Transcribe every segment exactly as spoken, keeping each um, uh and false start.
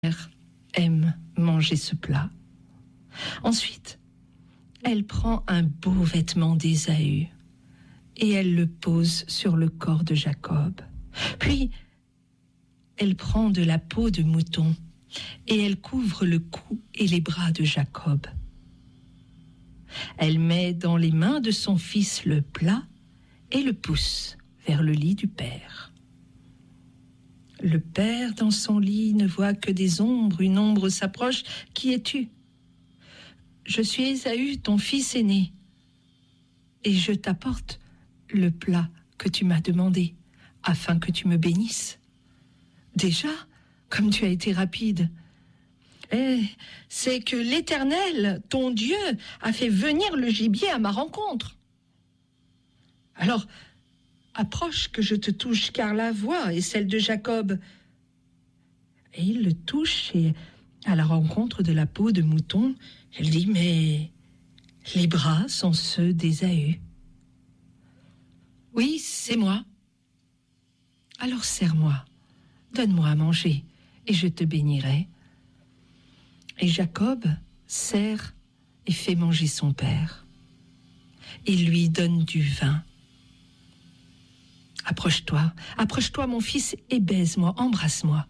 aime manger ce plat. Ensuite, elle prend un beau vêtement d'Ésaü et elle le pose sur le corps de Jacob. Puis, elle prend de la peau de mouton et elle couvre le cou et les bras de Jacob. Elle met dans les mains de son fils le plat et le pousse vers le lit du père. Le père, dans son lit, ne voit que des ombres. Une ombre s'approche. Qui es-tu ? Je suis Ésaü, ton fils aîné, et je t'apporte le plat que tu m'as demandé, afin que tu me bénisses. Déjà, comme tu as été rapide. Eh, c'est que l'Éternel, ton Dieu, a fait venir le gibier à ma rencontre. Alors, approche que je te touche, car la voix est celle de Jacob. Et il le touche, et à la rencontre de la peau de mouton, elle dit, mais les bras sont ceux d'Ésaü. Oui, c'est moi. Alors serre-moi, donne-moi à manger, et je te bénirai. Et Jacob serre et fait manger son père. Il lui donne du vin. Approche-toi, approche-toi mon fils et baise-moi, embrasse-moi.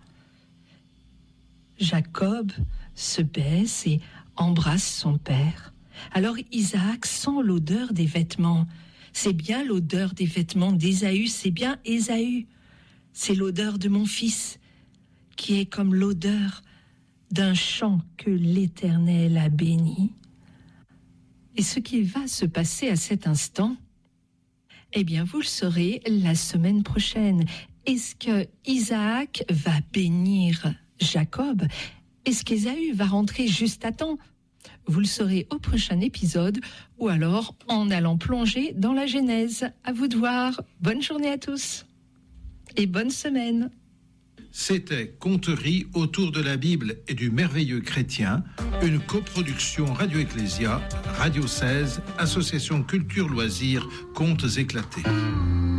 Jacob se baisse et embrasse son père. Alors Isaac sent l'odeur des vêtements. C'est bien l'odeur des vêtements d'Ésaü, c'est bien Ésaü. C'est l'odeur de mon fils, qui est comme l'odeur d'un champ que l'Éternel a béni. Et ce qui va se passer à cet instant, eh bien, vous le saurez la semaine prochaine. Est-ce que Isaac va bénir Jacob ? Est-ce qu'Ésaü va rentrer juste à temps ? Vous le saurez au prochain épisode ou alors en allant plonger dans la Genèse. À vous de voir. Bonne journée à tous et bonne semaine. C'était Conteries autour de la Bible et du merveilleux chrétien, une coproduction Radio Ecclésia, Radio seize, Association Culture Loisirs, Contes éclatés.